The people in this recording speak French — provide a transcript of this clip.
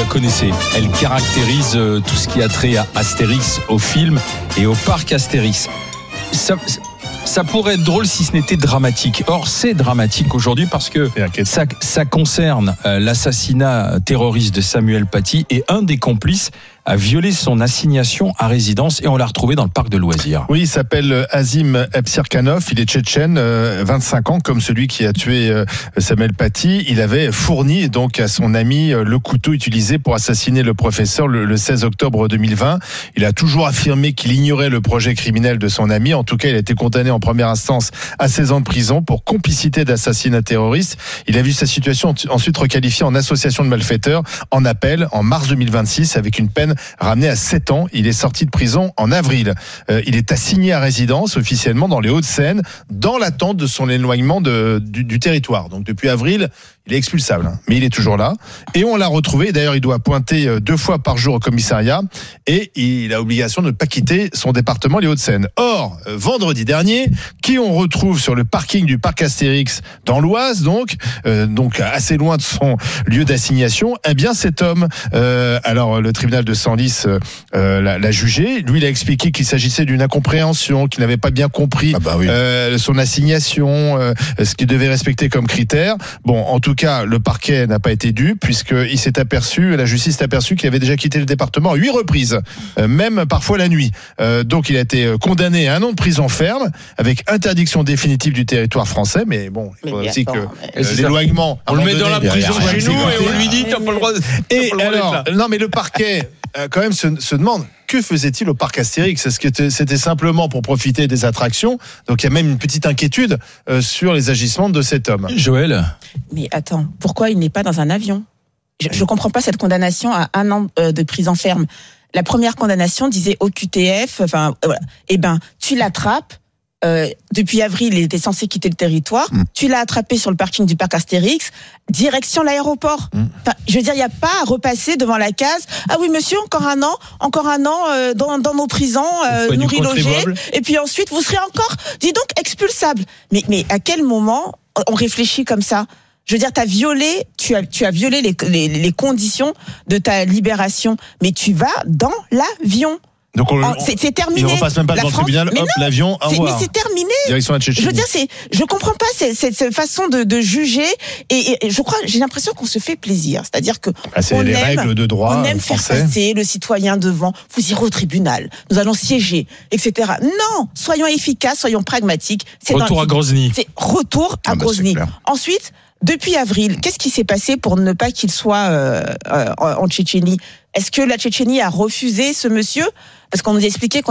la connaissez. Elle caractérise tout ce qui a trait à Astérix, au film et au parc Astérix. Ça pourrait être drôle si ce n'était dramatique. Or, c'est dramatique aujourd'hui parce que ça concerne l'assassinat terroriste de Samuel Paty et un des complices a violé son assignation à résidence et on l'a retrouvé dans le parc de loisirs. Oui, il s'appelle Azim Epsirkanov, il est tchétchène, 25 ans, comme celui qui a tué Samuel Paty. Il avait fourni donc à son ami le couteau utilisé pour assassiner le professeur le 16 octobre 2020. Il a toujours affirmé qu'il ignorait le projet criminel de son ami. En tout cas, il a été condamné en première instance à 16 ans de prison pour complicité d'assassinat terroriste. Il a vu sa situation ensuite requalifiée en association de malfaiteurs en appel en mars 2026 avec une peine ramené à 7 ans. Il est sorti de prison en avril. Il est assigné à résidence officiellement dans les Hauts-de-Seine dans l'attente de son éloignement du territoire. Donc depuis avril, il est expulsable, mais il est toujours là. Et on l'a retrouvé. D'ailleurs, il doit pointer 2 fois par jour au commissariat et il a obligation de ne pas quitter son département, les Hauts-de-Seine. Or, vendredi dernier, qui on retrouve sur le parking du parc Astérix dans l'Oise, donc assez loin de son lieu d'assignation, eh bien cet homme. Alors le tribunal de Senlis l'a jugé. Lui, il a expliqué qu'il s'agissait d'une incompréhension, qu'il n'avait pas bien compris son assignation, ce qu'il devait respecter comme critère. Bon, en tout cas, le parquet n'a pas été dupe puisqu'il s'est aperçu, la justice s'est aperçue qu'il avait déjà quitté le département à 8 reprises, même parfois la nuit. Donc, il a été condamné à 1 an de prison ferme avec interdiction définitive du territoire français. Mais bon, il faudrait aussi que l'éloignement. On le met dans la prison chez nous et on lui dit t'as pas le droit. Et alors, non, mais le parquet quand même se demande. Que faisait-il au parc Astérix ? Est-ce que c'était simplement pour profiter des attractions ? Donc il y a même une petite inquiétude sur les agissements de cet homme. Joël ? Mais attends, pourquoi il n'est pas dans un avion ? Je comprends pas cette condamnation à 1 an de prison ferme. La première condamnation disait OQTF, voilà. Eh ben, tu l'attrapes. Depuis avril, il était censé quitter le territoire. Tu l'as attrapé sur le parking du parc Astérix, direction l'aéroport. Enfin, je veux dire, il n'y a pas à repasser devant la case. Ah oui, monsieur, encore un an dans nos prisons, nourris, logés. Et puis ensuite, vous serez encore, dis donc, expulsable. Mais à quel moment on réfléchit comme ça ? Je veux dire, tu as violé les conditions de ta libération, mais tu vas dans l'avion. Donc c'est terminé. Il ne repasse même pas devant le tribunal, l'avion, au revoir. Mais c'est terminé. Direction la Tchétchénie. Je veux dire, je comprends pas cette façon de juger et j'ai l'impression qu'on se fait plaisir. C'est-à-dire que c'est les règles de droit on aime français. Faire passer le citoyen devant. Vous irez au tribunal. Nous allons siéger, etc. Non, soyons efficaces, soyons pragmatiques. Retour à Grozny. C'est retour à Grozny. Ensuite, depuis avril, qu'est-ce qui s'est passé pour ne pas qu'il soit en Tchétchénie ? Est-ce que la Tchétchénie a refusé ce monsieur ? Parce qu'on nous a expliqué qu'on